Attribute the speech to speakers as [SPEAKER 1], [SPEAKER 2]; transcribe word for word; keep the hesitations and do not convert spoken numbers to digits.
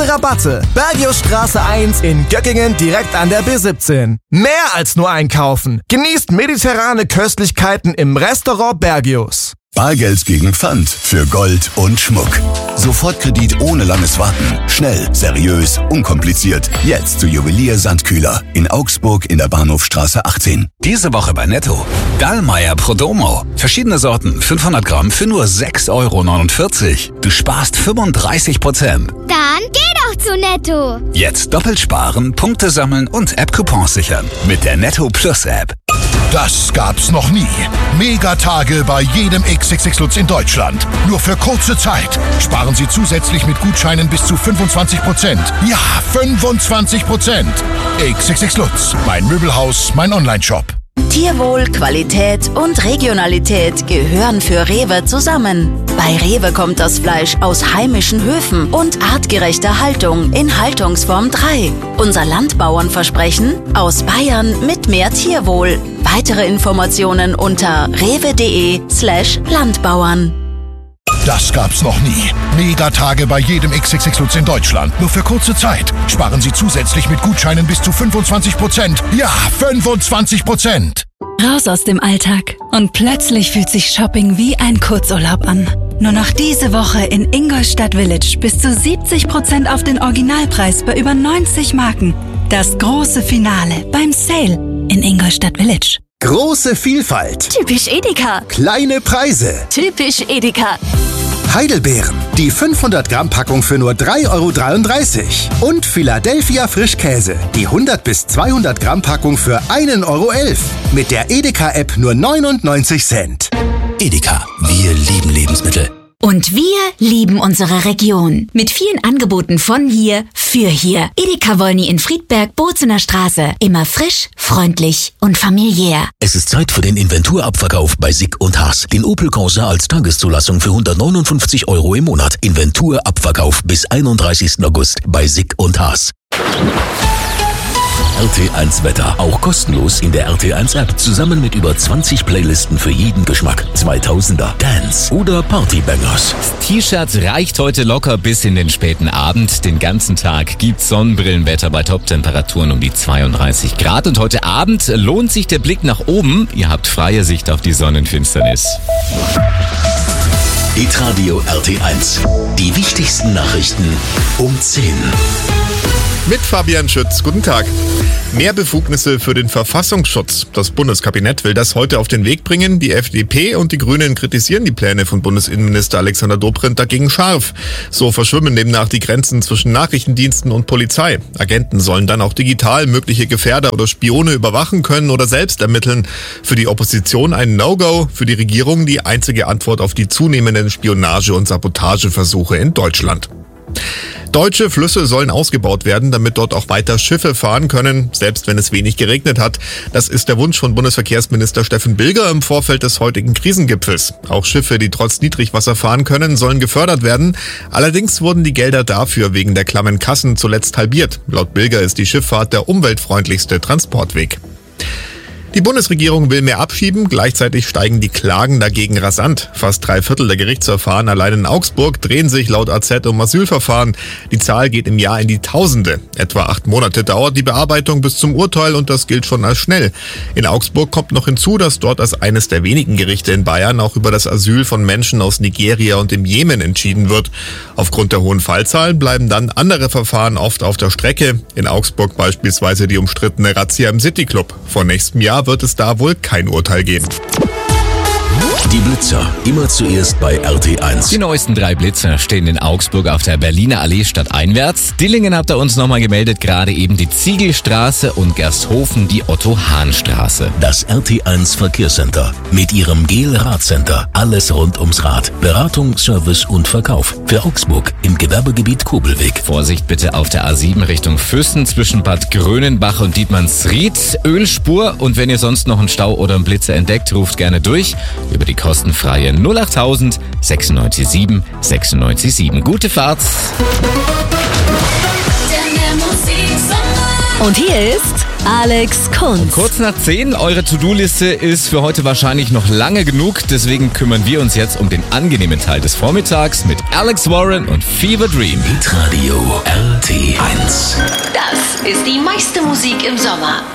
[SPEAKER 1] Rabatte. Bergiusstraße eins in Göckingen direkt an der B siebzehn. Mehr als nur einkaufen. Genießt mediterrane Köstlichkeiten im Restaurant Bergius.
[SPEAKER 2] Bargeld gegen Pfand für Gold und Schmuck. Sofortkredit ohne langes Warten. Schnell, seriös, unkompliziert. Jetzt zu Juwelier Sandkühler in Augsburg in der Bahnhofstraße achtzehn.
[SPEAKER 3] Diese Woche bei Netto. Dallmayr Prodomo. Verschiedene Sorten, fünfhundert Gramm für nur sechs Euro neunundvierzig. Du sparst fünfunddreißig Prozent.
[SPEAKER 4] Dann geh doch zu Netto.
[SPEAKER 3] Jetzt doppelt sparen, Punkte sammeln und App-Coupons sichern. Mit der Netto Plus App.
[SPEAKER 5] Das gab's noch nie. Megatage bei jedem X X X Lutz in Deutschland. Nur für kurze Zeit. Sparen Sie zusätzlich mit Gutscheinen bis zu fünfundzwanzig Prozent. Ja, fünfundzwanzig Prozent. X X X Lutz. Mein Möbelhaus, mein Onlineshop.
[SPEAKER 6] Tierwohl, Qualität und Regionalität gehören für Rewe zusammen. Bei Rewe kommt das Fleisch aus heimischen Höfen und artgerechter Haltung in Haltungsform drei. Unser Landbauernversprechen: aus Bayern mit mehr Tierwohl. Weitere Informationen unter rewe.de slash Landbauern.
[SPEAKER 5] Das gab's noch nie. Megatage bei jedem X X X Lutz in Deutschland. Nur für kurze Zeit. Sparen Sie zusätzlich mit Gutscheinen bis zu fünfundzwanzig Prozent. Ja, fünfundzwanzig Prozent.
[SPEAKER 7] Raus aus dem Alltag. Und plötzlich fühlt sich Shopping wie ein Kurzurlaub an. Nur noch diese Woche in Ingolstadt Village bis zu siebzig Prozent auf den Originalpreis bei über neunzig Marken. Das große Finale beim Sale in Ingolstadt Village.
[SPEAKER 8] Große Vielfalt.
[SPEAKER 6] Typisch Edeka.
[SPEAKER 8] Kleine Preise.
[SPEAKER 6] Typisch Edeka.
[SPEAKER 8] Heidelbeeren. Die fünfhundert Gramm Packung für nur drei Euro dreiunddreißig. Und Philadelphia Frischkäse. Die hundert bis zweihundert Gramm Packung für ein Euro elf. Mit der Edeka-App nur neunundneunzig Cent.
[SPEAKER 3] Edeka. Wir lieben Lebensmittel.
[SPEAKER 9] Und wir lieben unsere Region. Mit vielen Angeboten von hier, für hier. Edeka Wolny in Friedberg, Bozener Straße. Immer frisch, freundlich und familiär.
[SPEAKER 10] Es ist Zeit für den Inventurabverkauf bei Sick und Haas. Den Opel Corsa als Tageszulassung für hundertneunundfünfzig Euro im Monat. Inventurabverkauf bis einunddreißigsten August bei Sick und Haas. R T eins Wetter. Auch kostenlos in der R T eins App. Zusammen mit über zwanzig Playlisten für jeden Geschmack. zweitausender, Dance oder Partybangers.
[SPEAKER 11] Das T-Shirt reicht heute locker bis in den späten Abend. Den ganzen Tag gibt's Sonnenbrillenwetter bei Toptemperaturen um die zweiunddreißig Grad. Und heute Abend lohnt sich der Blick nach oben. Ihr habt freie Sicht auf die Sonnenfinsternis.
[SPEAKER 10] Hitradio R T eins. Die wichtigsten Nachrichten um zehn.
[SPEAKER 12] Mit Fabian Schütz. Guten Tag. Mehr Befugnisse für den Verfassungsschutz. Das Bundeskabinett will das heute auf den Weg bringen. Die F D P und die Grünen kritisieren die Pläne von Bundesinnenminister Alexander Dobrindt dagegen scharf. So verschwimmen demnach die Grenzen zwischen Nachrichtendiensten und Polizei. Agenten sollen dann auch digital mögliche Gefährder oder Spione überwachen können oder selbst ermitteln. Für die Opposition ein No-Go, für die Regierung die einzige Antwort auf die zunehmenden Spionage- und Sabotageversuche in Deutschland. Deutsche Flüsse sollen ausgebaut werden, damit dort auch weiter Schiffe fahren können, selbst wenn es wenig geregnet hat. Das ist der Wunsch von Bundesverkehrsminister Steffen Bilger im Vorfeld des heutigen Krisengipfels. Auch Schiffe, die trotz Niedrigwasser fahren können, sollen gefördert werden. Allerdings wurden die Gelder dafür wegen der klammen Kassen zuletzt halbiert. Laut Bilger ist die Schifffahrt der umweltfreundlichste Transportweg. Die Bundesregierung will mehr abschieben, gleichzeitig steigen die Klagen dagegen rasant. Fast drei Viertel der Gerichtsverfahren allein in Augsburg drehen sich laut A Z um Asylverfahren. Die Zahl geht im Jahr in die Tausende. Etwa acht Monate dauert die Bearbeitung bis zum Urteil und das gilt schon als schnell. In Augsburg kommt noch hinzu, dass dort als eines der wenigen Gerichte in Bayern auch über das Asyl von Menschen aus Nigeria und dem Jemen entschieden wird. Aufgrund der hohen Fallzahlen bleiben dann andere Verfahren oft auf der Strecke. In Augsburg beispielsweise die umstrittene Razzia im Cityclub. Vor nächstem Jahr wird es da wohl kein Urteil geben.
[SPEAKER 10] Die Blitzer, immer zuerst bei R T eins.
[SPEAKER 11] Die neuesten drei Blitzer stehen in Augsburg auf der Berliner Allee stadteinwärts. Dillingen habt ihr uns nochmal gemeldet, gerade eben die Ziegelstraße und Gersthofen die Otto-Hahn-Straße.
[SPEAKER 10] Das R T eins Verkehrscenter mit ihrem Gel-Radcenter. Alles rund ums Rad. Beratung, Service und Verkauf. Für Augsburg im Gewerbegebiet Kobelweg.
[SPEAKER 11] Vorsicht bitte auf der A sieben Richtung Füssen zwischen Bad Grönenbach und Dietmannsried. Ölspur, und wenn ihr sonst noch einen Stau oder einen Blitzer entdeckt, ruft gerne durch über die kostenfreie null achttausend sechsundneunzig sieben sechsundneunzig sieben. Gute Fahrt!
[SPEAKER 7] Und hier ist Alex Kunz.
[SPEAKER 11] Kurz nach zehn, eure To-Do-Liste ist für heute wahrscheinlich noch lange genug. Deswegen kümmern wir uns jetzt um den angenehmen Teil des Vormittags mit Alex Warren und Fever Dream.
[SPEAKER 10] Hitradio R T
[SPEAKER 13] ist die meiste Musik im Sommer.